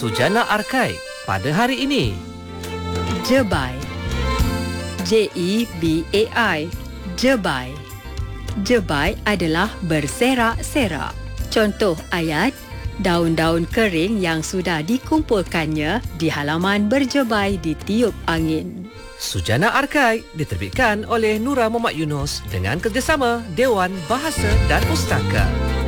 Sujana Arkai pada hari ini. Jebai. Jebai. Jebai. Jebai adalah berserak-serak. Contoh ayat, daun-daun kering yang sudah dikumpulkannya di halaman berjebai ditiup angin. Sujana Arkai diterbitkan oleh Nura Muhammad Yunus dengan kerjasama Dewan Bahasa dan Pustaka.